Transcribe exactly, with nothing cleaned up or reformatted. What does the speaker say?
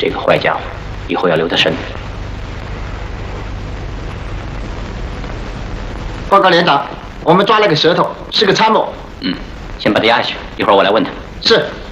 这个坏家伙，以后要留他身。 报告连长，我们抓了个舌头，是个参谋。 嗯，先把他押下去，一会儿我来问他。 是。